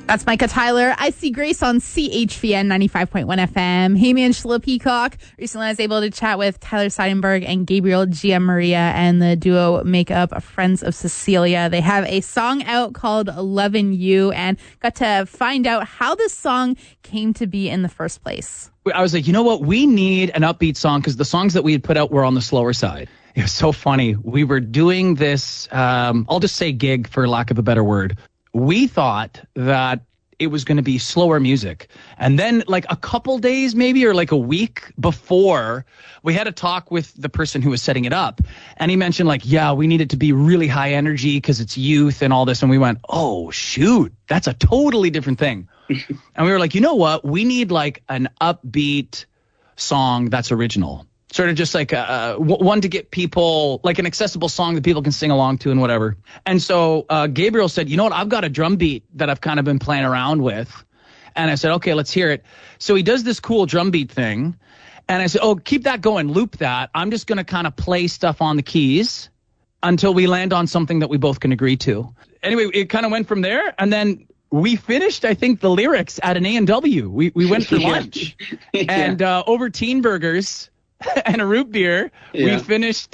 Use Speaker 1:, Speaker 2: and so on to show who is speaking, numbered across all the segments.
Speaker 1: That's Micah Tyler. I See Grace on CHVN 95.1 FM. Hey, man, Angela Peacock. Recently, I was able to chat with Tyler Seidenberg and Gabriel Gianmaria, and the duo make up Friends of Cecilia. They have a song out called Lovin' You, and got to find out how this song came to be in the first place.
Speaker 2: I was like, you know what? We need an upbeat song because the songs that we had put out were on the slower side. It was so funny. We were doing this, I'll just say gig for lack of a better word. We thought that it was going to be slower music. And then like a couple days maybe, or like a week before, we had a talk with the person who was setting it up. And he mentioned like, yeah, we need it to be really high energy because it's youth and all this. And we went, oh, shoot, that's a totally different thing. And we were like, you know what? We need like an upbeat song that's original. Sort of just like one to get people, like an accessible song that people can sing along to and whatever. And so Gabriel said, you know what, I've got a drum beat that I've kind of been playing around with. And I said, okay, let's hear it. So he does this cool drum beat thing. And I said, oh, keep that going, loop that. I'm just going to kind of play stuff on the keys until we land on something that we both can agree to. Anyway, it kind of went from there. And then we finished, I think, the lyrics at an A&W. We went for lunch. Yeah. And over teen burgers and a root beer, we finished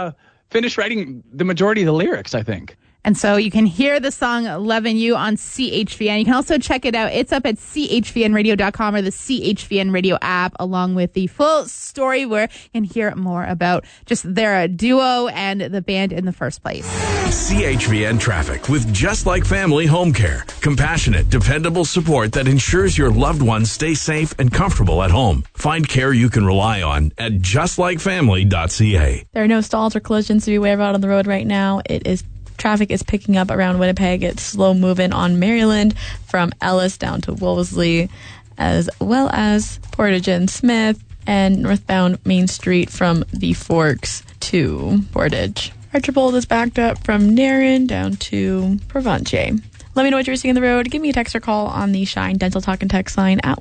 Speaker 2: writing the majority of the lyrics, I think.
Speaker 1: And so you can hear the song Lovin' You on CHVN. You can also check it out. It's up at chvnradio.com or the CHVN radio app, along with the full story where you can hear more about just their duo and the band in the first place.
Speaker 3: CHVN Traffic with Just Like Family Home Care. Compassionate, dependable support that ensures your loved ones stay safe and comfortable at home. Find care you can rely on at justlikefamily.ca.
Speaker 4: There are no stalls or collisions to be aware of out on the road right now. Traffic is picking up around Winnipeg. It's slow moving on Maryland from Ellis down to Wolseley, as well as Portage and Smith, and northbound Main Street from the Forks to Portage. Archibald is backed up from Narran down to Provencher. Let me know what you're seeing on the road. Give me a text or call on the Shine Dental Talk and Text line at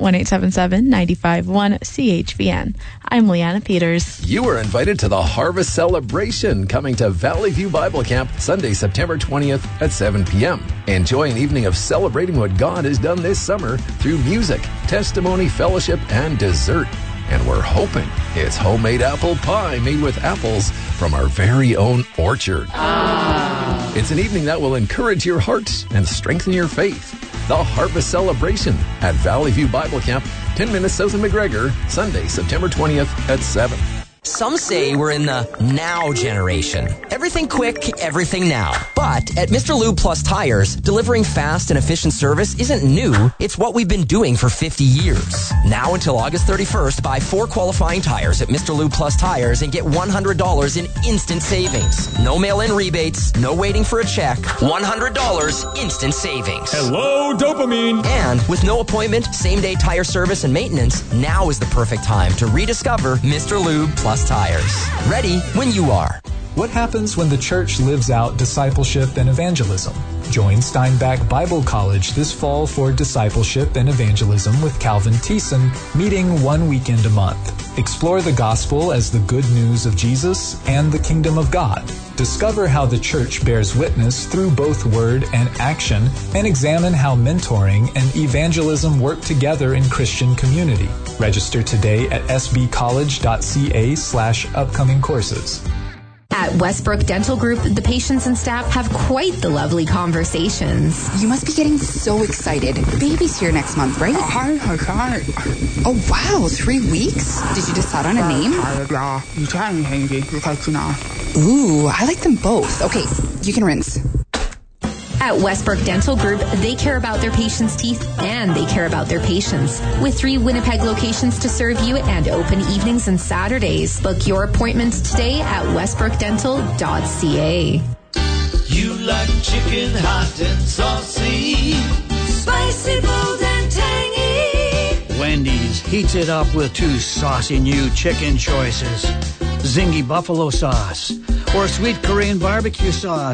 Speaker 4: 1-877-951-CHVN. I'm Leanna Peters.
Speaker 5: You are invited to the Harvest Celebration coming to Valley View Bible Camp Sunday, September 20th at 7 p.m. Enjoy an evening of celebrating what God has done this summer through music, testimony, fellowship, and dessert. And we're hoping it's homemade apple pie made with apples from our very own orchard. It's an evening that will encourage your heart and strengthen your faith. The Harvest Celebration at Valley View Bible Camp, 10 minutes south of McGregor, Sunday, September 20th at 7.
Speaker 6: Some say we're in the now generation. Everything quick, everything now. But at Mr. Lube Plus Tires, delivering fast and efficient service isn't new. It's what we've been doing for 50 years. Now until August 31st, buy 4 qualifying tires at Mr. Lube Plus Tires and get $100 in instant savings. No mail-in rebates, no waiting for a check. $100 instant savings.
Speaker 3: Hello, dopamine.
Speaker 6: And with no appointment, same-day tire service and maintenance, now is the perfect time to rediscover Mr. Lube Plus Tires. Ready when you are.
Speaker 7: What happens when the church lives out discipleship and evangelism? Join Steinbach Bible College this fall for discipleship and evangelism with Calvin Thiessen, meeting 1 weekend a month. Explore the gospel as the good news of Jesus and the kingdom of God. Discover how the church bears witness through both word and action, and examine how mentoring and evangelism work together in Christian community. Register today at sbcollege.ca/upcoming courses.
Speaker 8: At Westbrook Dental Group, the patients and staff have quite the lovely conversations.
Speaker 9: You must be getting so excited. Baby's here next month, right? Oh, wow, 3 weeks? Did you decide on a name? Ooh, I like them both. Okay, you can rinse.
Speaker 8: At Westbrook Dental Group, they care about their patients' teeth and they care about their patients. With 3 Winnipeg locations to serve you and open evenings and Saturdays. Book your appointments today at westbrookdental.ca.
Speaker 10: You like chicken hot and saucy, spicy, bold and tangy.
Speaker 11: Wendy's heats it up with 2 saucy new chicken choices. Zingy buffalo sauce or sweet Korean barbecue sauce.